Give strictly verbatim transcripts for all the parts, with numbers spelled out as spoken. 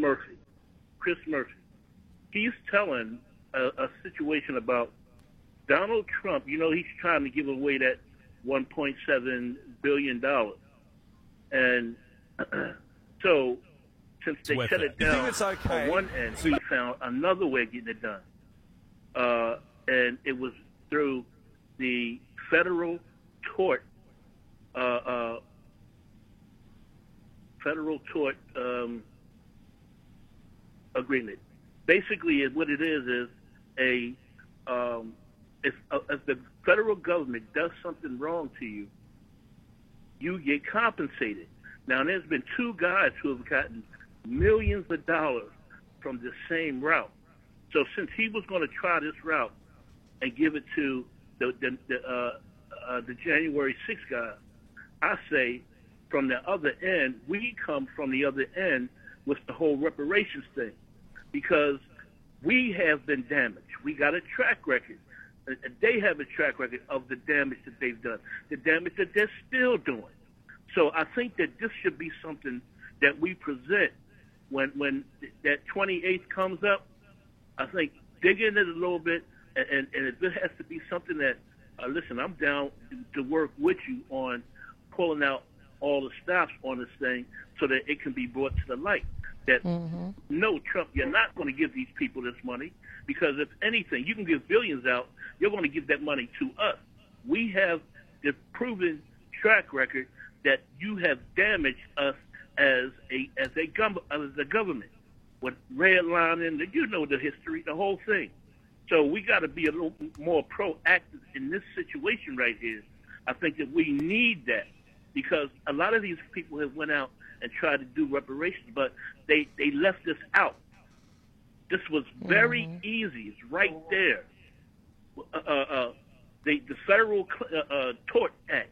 Murphy, Chris Murphy. He's telling a, a situation about Donald Trump. You know, he's trying to give away that one point seven billion dollars. And so since they shut it, it down okay? on one end, he found another way of getting it done. Uh, and it was through the federal tort, uh, uh, federal tort um, agreement. Basically, what it is is a um, if, uh, if the federal government does something wrong to you, you get compensated. Now, there's been two guys who have gotten millions of dollars from the same route. So since he was going to try this route and give it to the the, the, uh, uh, the January sixth guy, I say from the other end, we come from the other end with the whole reparations thing, because we have been damaged. We got a track record. They have a track record of the damage that they've done, the damage that they're still doing. So I think that this should be something that we present when when that twenty-eighth comes up. I think dig in it a little bit, and, and, and it has to be something that, uh, listen, I'm down to work with you on pulling out all the stops on this thing so that it can be brought to the light. That, mm-hmm. no, Trump, you're not going to give these people this money, because if anything, you can give billions out, you're going to give that money to us. We have the proven track record that you have damaged us as a as a, gov- as a government. With redlining, you know the history, the whole thing. So we got to be a little more proactive in this situation right here. I think that we need that, because a lot of these people have went out and tried to do reparations, but they, they left this out. This was very mm-hmm. easy. It's right there. Uh, uh, the, the Federal uh, uh, Tort Act.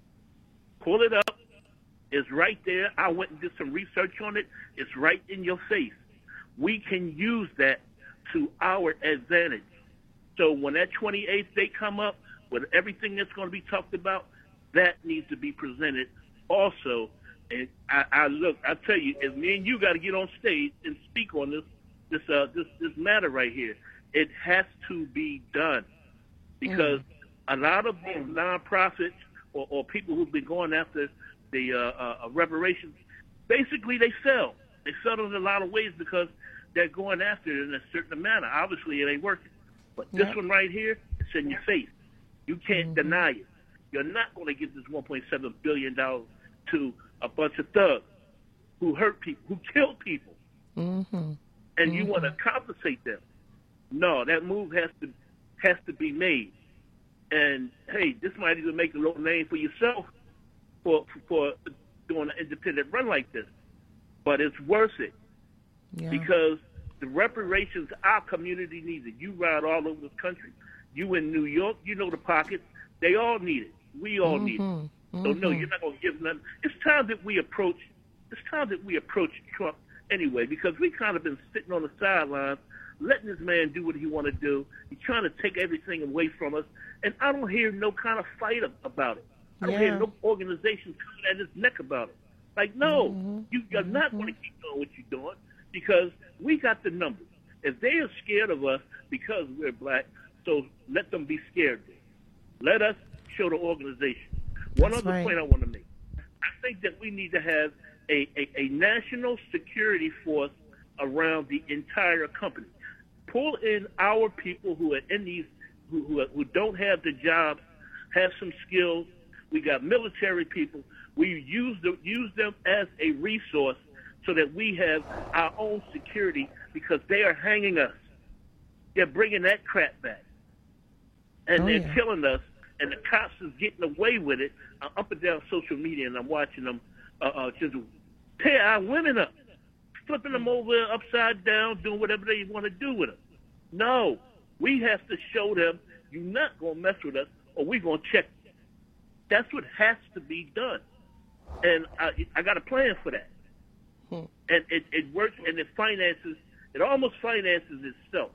Pull it up. It's right there. I went and did some research on it. It's right in your face. We can use that to our advantage. So when that twenty-eighth day come up, with everything that's going to be talked about, that needs to be presented also. And I, I look, I tell you, if me and you got to get on stage and speak on this, this, uh, this, this matter right here, it has to be done, because mm. a lot of these nonprofits or, or people who've been going after the uh, uh, reparations, basically they sell. They sell in a lot of ways because they're going after it in a certain manner. Obviously, it ain't working. But yep. this one right here, it's in your face. You can't mm-hmm. deny it. You're not going to give this one point seven billion dollars to a bunch of thugs who hurt people, who kill people, mm-hmm. and mm-hmm. you want to compensate them. No, that move has to has to be made. And, hey, this might even make a little name for yourself for for doing an independent run like this. But it's worth it, yeah. because the reparations our community needs it. You ride all over this country. You in New York, you know the pockets. They all need it. We all mm-hmm. need it. Mm-hmm. So, no, you're not going to give nothing. It's time that we approach It's time that we approach Trump anyway, because we kind of been sitting on the sidelines, letting this man do what he want to do. He's trying to take everything away from us, and I don't hear no kind of fight about it. I don't yeah. hear no organization coming at his neck about it. Like, no, mm-hmm. you, you're mm-hmm. not going to keep doing what you're doing, because we got the numbers. If they are scared of us because we're black, so let them be scared. Let us show the organization. One That's other right. point I want to make. I think that we need to have a, a, a national security force around the entire company. Pull in our people who are in these, who, who, who don't have the jobs, have some skills. We got military people. We use, the, use them as a resource so that we have our own security, because they are hanging us. They're bringing that crap back. And oh, they're yeah. killing us, and the cops is getting away with it. I'm up and down social media, and I'm watching them uh, uh, just tear our women up, flipping them over upside down, doing whatever they want to do with them. No, we have to show them, you're not going to mess with us, or we're going to check you. That's what has to be done. And I, I got a plan for that. Hmm. And it, it works, and it finances, it almost finances itself.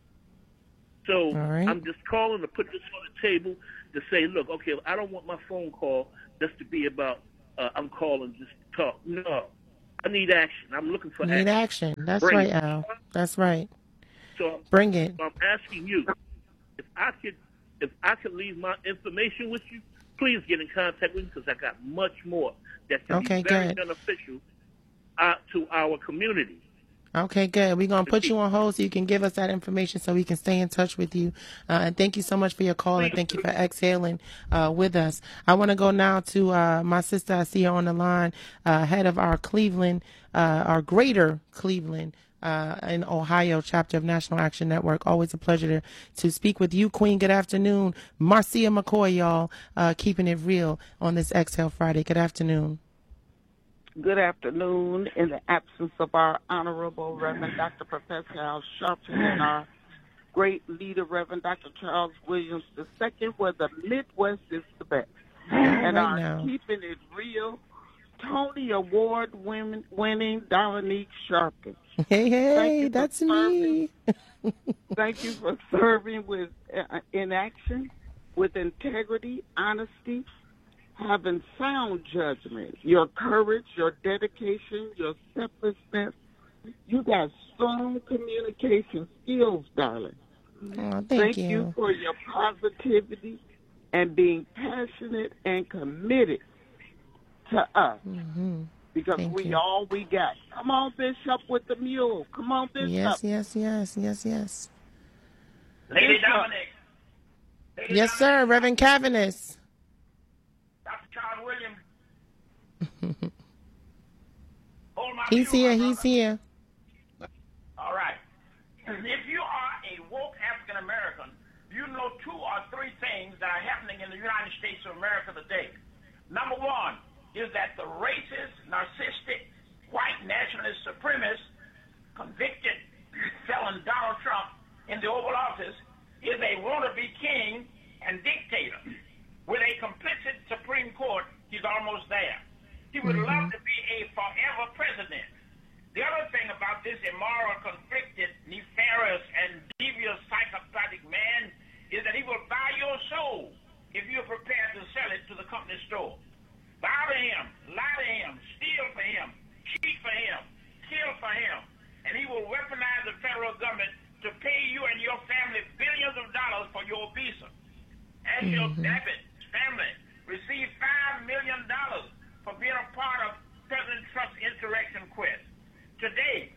So right. I'm just calling to put this on the table to say, look, okay, I don't want my phone call just to be about uh, I'm calling just to talk. No, I need action. I'm looking for Need action. action. That's Bring right, it. Al. That's right. So, Bring it. so I'm asking you, if I could, if I could leave my information with you, please get in contact with me because I got much more that can be Okay, very good. beneficial uh, to our community. Okay, good. We're going to put you on hold so you can give us that information so we can stay in touch with you. Uh, and thank you so much for your call and thank you for exhaling uh, with us. I want to go now to uh, my sister. I see her on the line, uh, head of our Cleveland, uh, our greater Cleveland uh, in Ohio chapter of National Action Network. Always a pleasure to, to speak with you, Queen. Good afternoon. Marcia McCoy, y'all, uh, keeping it real on this Exhale Friday. Good afternoon. Good afternoon. In the absence of our Honorable Reverend Doctor Professor Al Sharpton and our great leader, Reverend Doctor Charles Williams the Second, where the Midwest is the best. And right our now. Keeping It Real, Tony Award winning, winning Dominique Sharpton. Hey, hey, that's me. Thank you for serving with uh, in action, with integrity, honesty, having sound judgment, your courage, your dedication, your selflessness. You got strong communication skills, darling. Oh, thank, thank you. you for your positivity and being passionate and committed to us. Mm-hmm. Because thank we you. all we got. Come on, Bishop, with the mule. Come on, Bishop. Yes, yes, yes, yes, yes. Lady Bishop. Dominic. Lady Yes, Dominic. sir, Reverend Cavanis. Doctor Charles Williams. Hold my He's mule, here, my he's brother. here. All right. If you are a woke African American, you know two or three things that are happening in the United States of America today. Number one is that the racist, narcissistic, white nationalist supremacist, convicted felon Donald Trump in the Oval Office is a wannabe king and dictator. With a complicit Supreme Court, he's almost there. He would mm-hmm. love to be a forever president. The other thing about this immoral, conflicted, nefarious, and devious psychopathic man is that he will buy your soul if you're prepared to sell it to the company store. Bow to him, lie to him, steal for him, cheat for him, kill for him, and he will weaponize the federal government to pay you and your family billions of dollars for your visa. Ashel mm-hmm. Babbitt's family received five million dollars for being a part of President Trump's insurrection quest. Today,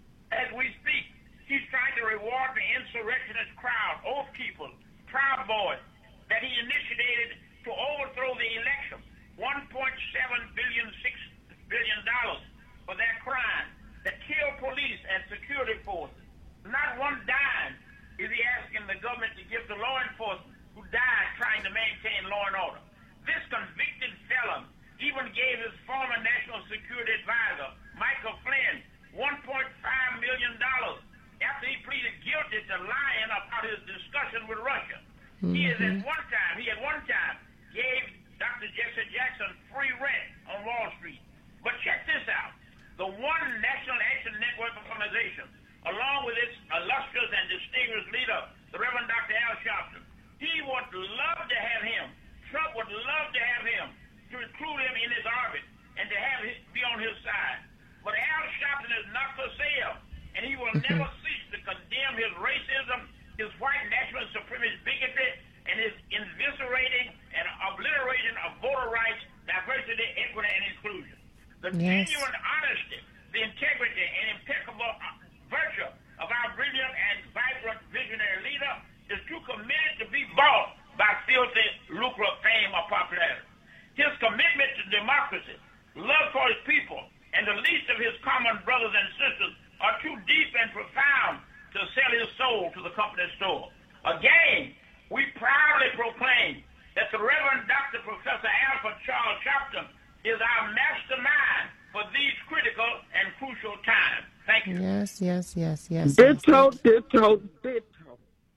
as we speak, he's trying to reward the insurrectionist crowd, Oath Keepers, Proud Boys, that he initiated to overthrow the election. one point seven billion dollars, six billion dollars for that crime that killed police and security forces. Not one dime is he asking the government to give to law enforcement who died trying to maintain law and order. This convicted felon even gave his former national security advisor, Michael Flynn, one point five million dollars after he pleaded guilty to lying about his discussion with Russia. Mm-hmm. He is at one time, he at one time gave Doctor Jesse Jackson free rent on Wall Street. But check this out. The one National Action Network organization, along with its illustrious and distinguished leader, the Reverend Doctor Al Sharpton, he would love to have him, Trump would love to have him, to include him in his orbit and to have him be on his side. But Al Sharpton is not for sale, and he will never cease to condemn his racism, his white nationalist supremacist bigotry, and his eviscerating and obliteration of voter rights, diversity, equity, and inclusion. The yes. genuine honesty, the integrity, and impeccable virtue of our brilliant and vibrant visionary leader is too committed to be bought by filthy, lucrative fame or popularity. His commitment to democracy, love for his people, and the least of his common brothers and sisters are too deep and profound to sell his soul to the company store. Again, we proudly proclaim that the Reverend Doctor Professor Alfred Charles Sharpton is our mastermind for these critical and crucial times. Thank you. Yes, yes, yes, yes. Ditto, yes, ditto, ditto.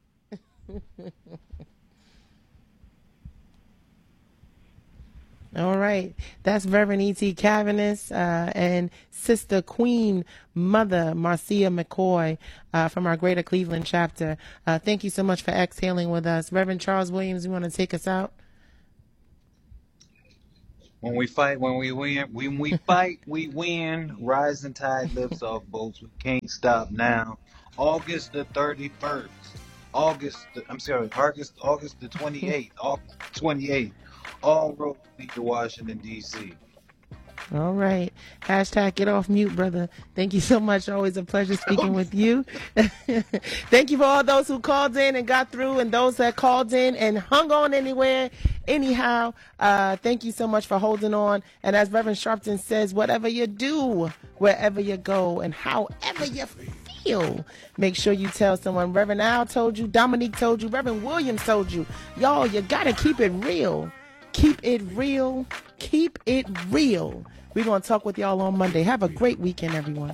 All right. That's Reverend E T. Cavanis uh, and Sister Queen Mother Marcia McCoy uh, from our Greater Cleveland chapter. Uh, thank you so much for exhaling with us. Reverend Charles Williams, you want to take us out? When we fight, when we win, when we fight, we win. Rising tide lifts all boats. We can't stop now. August the thirty-first. August, the, I'm sorry, August, August the twenty-eighth. August twenty-eighth. All roads lead to Washington, D C. All right. Hashtag get off mute, brother. Thank you so much. Always a pleasure speaking with you. Thank you for all those who called in and got through, and those that called in and hung on anywhere. Anyhow, uh, thank you so much for holding on. And as Reverend Sharpton says, whatever you do, wherever you go, and however you feel, make sure you tell someone. Reverend Al told you, Dominique told you, Reverend Williams told you. Y'all, you got to keep it real. Keep it real. Keep it real. We're going to talk with y'all on Monday. Have a great weekend, everyone.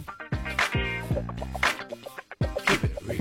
Keep it real.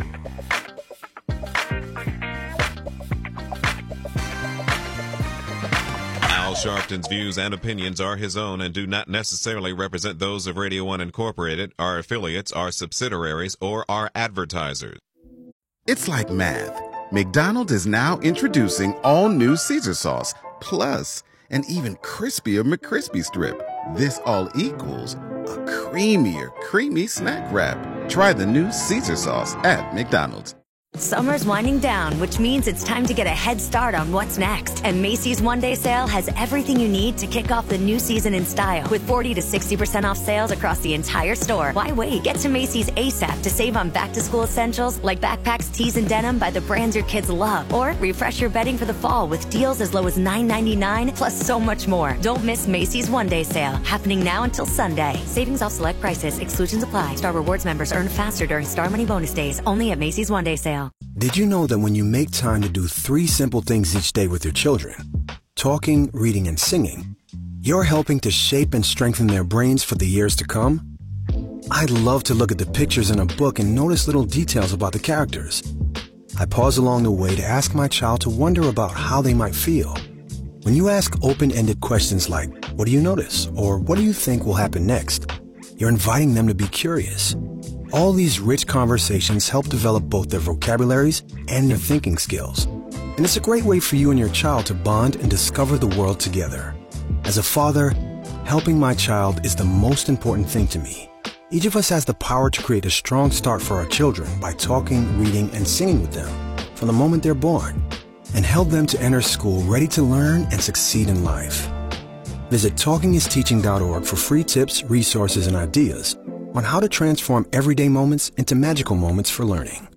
Al Sharpton's views and opinions are his own and do not necessarily represent those of Radio One Incorporated, our affiliates, our subsidiaries, or our advertisers. It's like math. McDonald's is now introducing all new Caesar sauce, plus an even crispier McCrispy strip. This all equals a creamier, creamy snack wrap. Try the new Caesar sauce at McDonald's. Summer's winding down, which means it's time to get a head start on what's next. And Macy's One Day Sale has everything you need to kick off the new season in style. With forty to sixty percent off sales across the entire store. Why wait? Get to Macy's ASAP to save on back-to-school essentials like backpacks, tees, and denim by the brands your kids love. Or refresh your bedding for the fall with deals as low as nine ninety-nine, plus so much more. Don't miss Macy's One Day Sale, happening now until Sunday. Savings off select prices. Exclusions apply. Star Rewards members earn faster during Star Money bonus days. Only at Macy's One Day Sale. Did you know that when you make time to do three simple things each day with your children, talking, reading, and singing, you're helping to shape and strengthen their brains for the years to come? I'd love to look at the pictures in a book and notice little details about the characters. I pause along the way to ask my child to wonder about how they might feel. When you ask open-ended questions like, what do you notice? Or what do you think will happen next? You're inviting them to be curious. All these rich conversations help develop both their vocabularies and their thinking skills. And it's a great way for you and your child to bond and discover the world together. As a father, helping my child is the most important thing to me. Each of us has the power to create a strong start for our children by talking, reading, and singing with them from the moment they're born, and help them to enter school ready to learn and succeed in life. Visit talking is teaching dot org for free tips, resources, and ideas on how to transform everyday moments into magical moments for learning.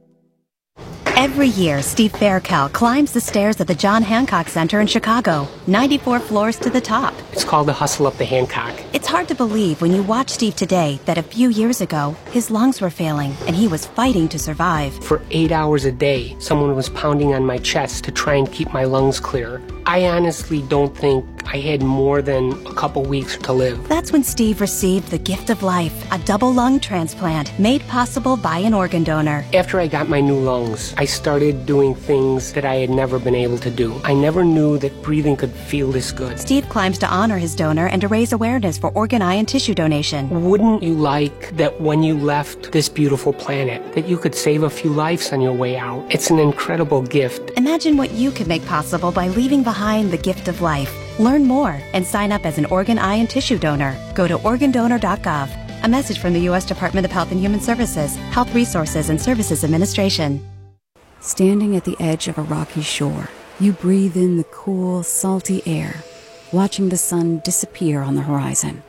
Every year, Steve Faircal climbs the stairs at the John Hancock Center in Chicago, ninety-four floors to the top. It's called the Hustle Up the Hancock. It's hard to believe when you watch Steve today that a few years ago, his lungs were failing and he was fighting to survive. For eight hours a day, someone was pounding on my chest to try and keep my lungs clear. I honestly don't think I had more than a couple weeks to live. That's when Steve received the gift of life, a double lung transplant made possible by an organ donor. After I got my new lungs, I started doing things that I had never been able to do. I never knew that breathing could feel this good. Steve climbs to honor his donor and to raise awareness for organ, eye, and tissue donation. Wouldn't you like that when you left this beautiful planet, that you could save a few lives on your way out? It's an incredible gift. Imagine what you could make possible by leaving behind the gift of life. Learn more and sign up as an organ, eye, and tissue donor. Go to organ donor dot gov. A message from the U S Department of Health and Human Services, Health Resources and Services Administration. Standing at the edge of a rocky shore, you breathe in the cool, salty air, watching the sun disappear on the horizon.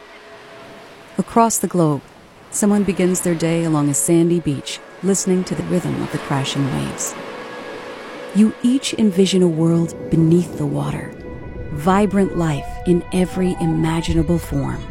Across the globe, someone begins their day along a sandy beach, listening to the rhythm of the crashing waves. You each envision a world beneath the water, vibrant life in every imaginable form.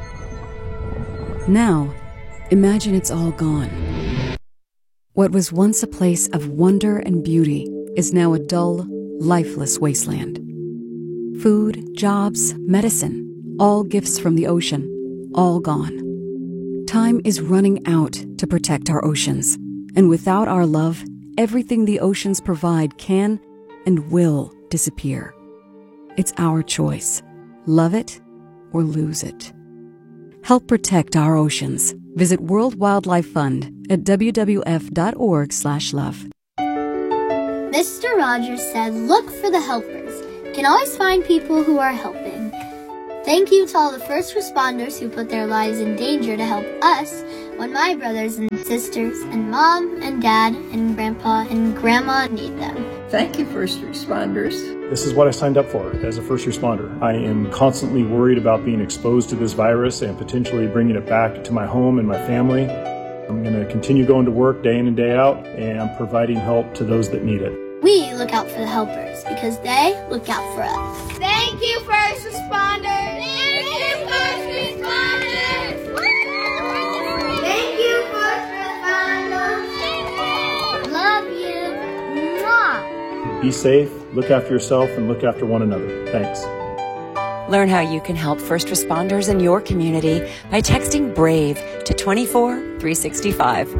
Now, imagine it's all gone. What was once a place of wonder and beauty is now a dull, lifeless wasteland. Food, jobs, medicine, all gifts from the ocean, all gone. Time is running out to protect our oceans, and without our love, everything the oceans provide can and will disappear. It's our choice. Love it or lose it. Help protect our oceans. Visit World Wildlife Fund at w w f dot org slash love. Mister Rogers said, look for the helpers. You can always find people who are helping. Thank you to all the first responders who put their lives in danger to help us when my brothers and sisters and mom and dad and grandpa and grandma need them. Thank you, first responders. This is what I signed up for as a first responder. I am constantly worried about being exposed to this virus and potentially bringing it back to my home and my family. I'm going to continue going to work day in and day out and providing help to those that need it. We look out for the helpers because they look out for us. Thank you, first responders. Thank you, first responders. Thank you, first responders. Love you. Mwah. Be safe, look after yourself, and look after one another. Thanks. Learn how you can help first responders in your community by texting BRAVE to twenty-four three sixty-five.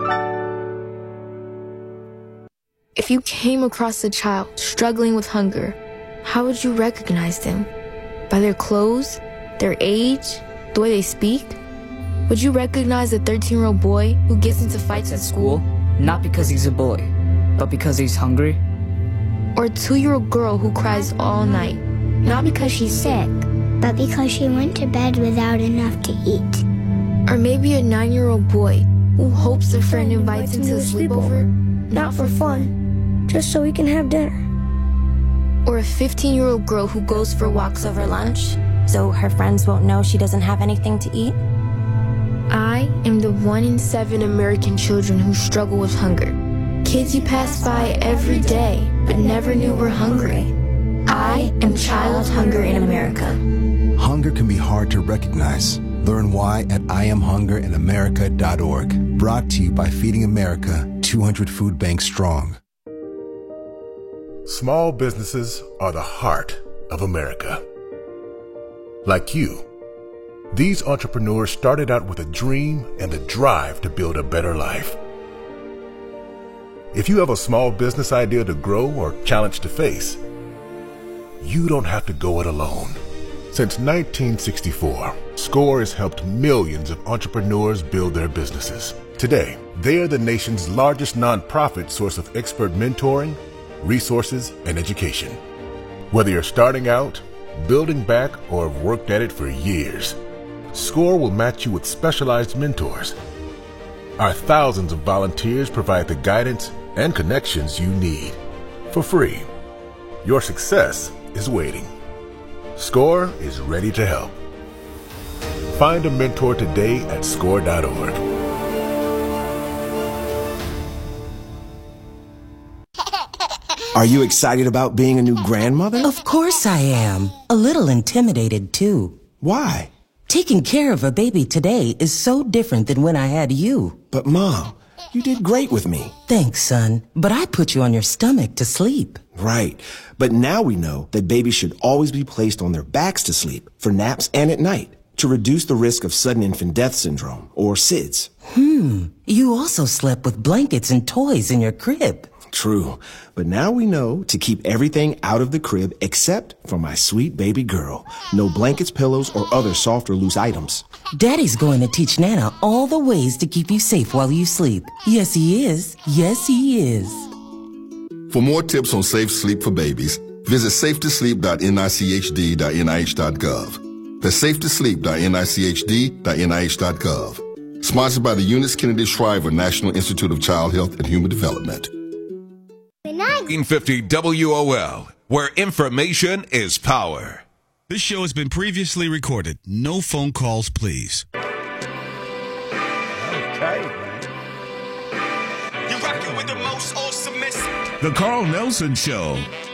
If you came across a child struggling with hunger, how would you recognize them? By their clothes, their age, the way they speak? Would you recognize a thirteen-year-old boy who gets into fights at school? Not because he's a boy, but because he's hungry. Or a two-year-old girl who cries all night? Not because she's sick, but because she went to bed without enough to eat. Or maybe a nine-year-old boy who hopes a friend invites him to a sleepover, not for fun, just so we can have dinner. Or a fifteen-year-old girl who goes for walks over lunch, so her friends won't know she doesn't have anything to eat? I am the one in seven American children who struggle with hunger. Kids you pass by every day, but never knew were hungry. I am Child Hunger in America. Hunger can be hard to recognize. Learn why at I am hunger in america dot org. Brought to you by Feeding America, two hundred food banks strong. Small businesses are the heart of America. Like you, these entrepreneurs started out with a dream and a drive to build a better life. If you have a small business idea to grow or challenge to face, you don't have to go it alone. Since nineteen sixty-four, SCORE has helped millions of entrepreneurs build their businesses. Today, they are the nation's largest nonprofit source of expert mentoring, resources, and education. Whether you're starting out, building back, or have worked at it for years, SCORE will match you with specialized mentors. Our thousands of volunteers provide the guidance and connections you need for free. Your success is waiting. SCORE is ready to help. Find a mentor today at score dot org. Are you excited about being a new grandmother? Of course I am. A little intimidated, too. Why? Taking care of a baby today is so different than when I had you. But, Mom, you did great with me. Thanks, son. But I put you on your stomach to sleep. Right. But now we know that babies should always be placed on their backs to sleep, for naps and at night, to reduce the risk of sudden infant death syndrome, or S I D S. Hmm. You also slept with blankets and toys in your crib. True. But now we know to keep everything out of the crib except for my sweet baby girl. No blankets, pillows, or other soft or loose items. Daddy's going to teach Nana all the ways to keep you safe while you sleep. Yes, he is. Yes, he is. For more tips on safe sleep for babies, visit safe to sleep dot N I C H D dot N I H dot gov. That's safe to sleep dot N I C H D dot N I H dot gov. Sponsored by the Eunice Kennedy Shriver National Institute of Child Health and Human Development. nineteen fifty W O L, where information is power. This show has been previously recorded. No phone calls, please. Okay, man. You're rocking with the most awesome. The Carl Nelson Show.